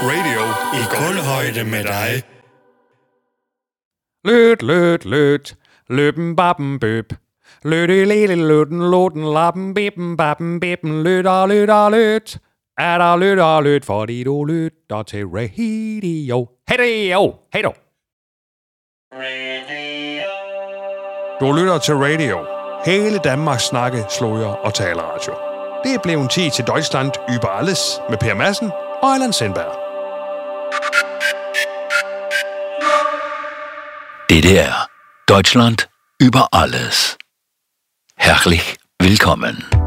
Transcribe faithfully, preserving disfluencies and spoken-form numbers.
Radio i kulhøjde med dig. Løt, løt, løt. Løben, bappen, bøb. Løtte, lille, løtten, loten, lappen, bippen, bappen, bippen. Løtter, løtter, løt. Er der løtter, løt, fordi du lytter til radio. Radio, hey du. Du lytter til radio. Hele Danmarks snakke, sløjer og taleradio. Det er blevet tid til Deutschland über alles med Per Madsen og Allan Sindberg. Dette er Deutschland über alles. Herzlich willkommen.